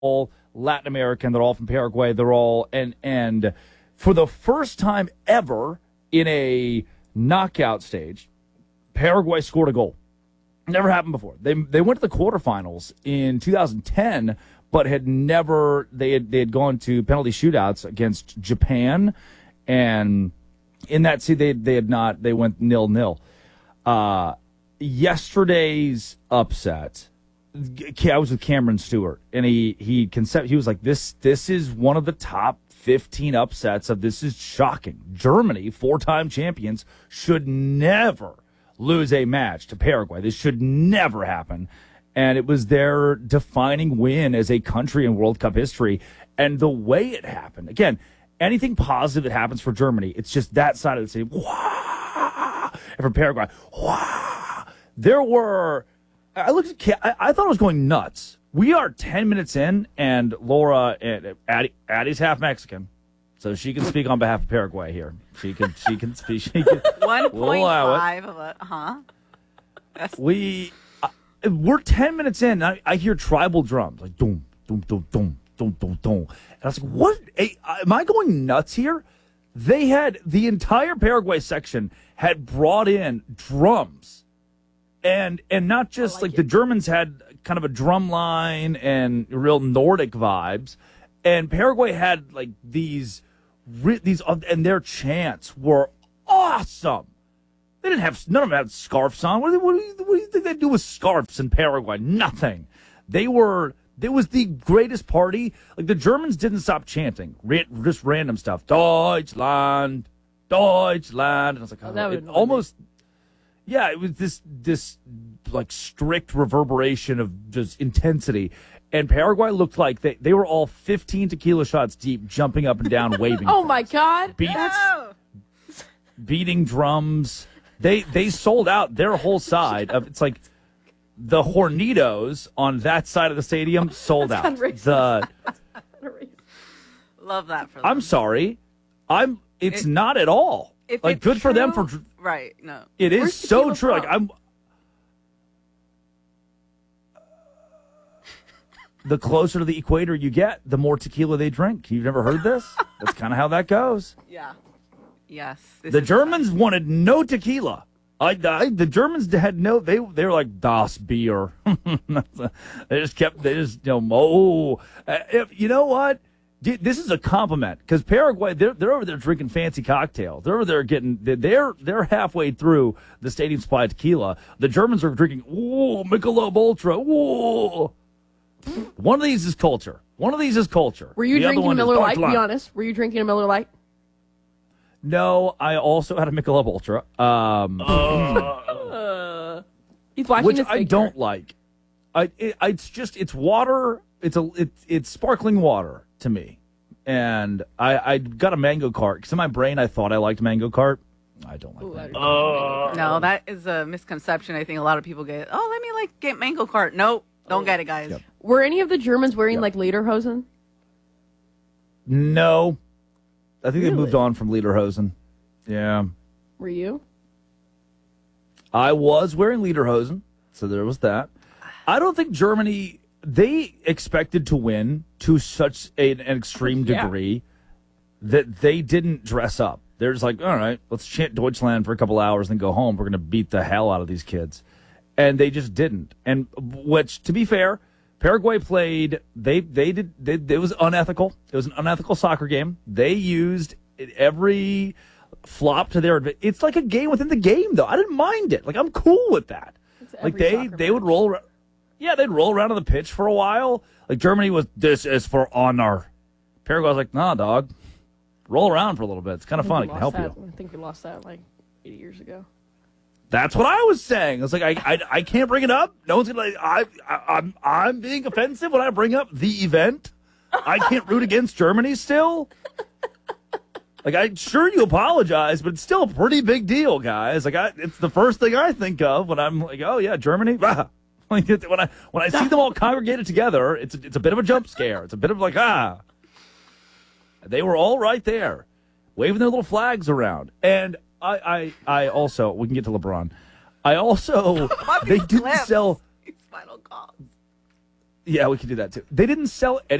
all Latin American. They're all from Paraguay. They're all and for the first time ever in a knockout stage, Paraguay scored a goal. Never happened before. They went to the quarterfinals in 2010, but had never they had gone to penalty shootouts against Japan, and in that they went 0-0. Yesterday's upset, I was with Cameron Stewart, and he was like, this is one of the top 15 upsets of this is shocking. Germany, 4-time champions, should never lose a match to Paraguay. This should never happen. And it was their defining win as a country in World Cup history. And the way it happened, again, anything positive that happens for Germany, it's just that side of the city. Wah! And for Paraguay, wah! There were, I looked at, I thought I was going nuts. We are 10 minutes in, and Laura, Addie's half Mexican, so she can speak on behalf of Paraguay here. She can speak. 1.5 of it, huh? We're 10 minutes in, and I hear tribal drums, like doom, doom, doom, doom, doom, doom, doom. And I was like, what? Am I going nuts here? They had, the entire Paraguay section had brought in drums. And not just like the Germans had kind of a drum line and real Nordic vibes. And Paraguay had like these, and their chants were awesome. They didn't have, none of them had scarves on. What do you think they do with scarves in Paraguay? Nothing. It was the greatest party. Like, the Germans didn't stop chanting, just random stuff. Deutschland, Deutschland. And I was like, almost, yeah, it was this like strict reverberation of just intensity. And Paraguay looked like they were all 15 tequila shots deep, jumping up and down, waving. Oh, my God. Beating drums. They sold out their whole side of, it's like the Hornitos on that side of the stadium sold out. Love that for them. I'm sorry. It's not at all. Like, good true, for them for right. No. It is so true. Like, the closer to the equator you get, the more tequila they drink. You've never heard this? That's kind of how that goes. Yeah. Yes. The Germans wanted no tequila. The Germans had no. They were like Das Bier. They just, you know what? This is a compliment, because Paraguay, they're over there drinking fancy cocktails. They're over there they're halfway through the stadium supply of tequila. The Germans are drinking Michelob Ultra. One of these is culture. Were you drinking Miller Lite? Be honest. Were you drinking a Miller Lite? No, I also had a Michelob Ultra. He's watching which this I don't like. It's water. It's sparkling water to me. And I got a Mango Cart, because in my brain I thought I liked Mango Cart. I don't like that. No, that is a misconception. I think a lot of people get. Oh, let me get Mango Cart. Nope, don't get it, guys. Yep. Were any of the Germans wearing lederhosen? No. I think they moved on from lederhosen. Yeah. Were you? I was wearing lederhosen, so there was that. I don't think Germany, they expected to win to such an extreme degree that they didn't dress up. They're just like, all right, let's chant Deutschland for a couple hours and go home. We're going to beat the hell out of these kids. And they just didn't. And which, to be fair, Paraguay played, it was unethical. It was an unethical soccer game. They used every flop to their advantage. It's like a game within the game, though. I didn't mind it. Like, I'm cool with that. Like, they would roll around. Yeah, they'd roll around on the pitch for a while. Like, Germany was, this is for honor. Paraguay was like, nah, dog. Roll around for a little bit. It's kind of fun. It can help you. I think we lost that 80 years ago. That's what I was saying. I was like, I can't bring it up. No one's gonna. I'm being offensive when I bring up the event. I can't root against Germany still. Like, I'm sure you apologize, but it's still a pretty big deal, guys. Like, it's the first thing I think of when I'm like, oh yeah, Germany. Like, when I see them all congregated together, it's a bit of a jump scare. It's a bit of like, They were all right there, waving their little flags around. And I also, we can get to LeBron. I also, they didn't sell. Final calls. Yeah, we can do that too. They didn't sell any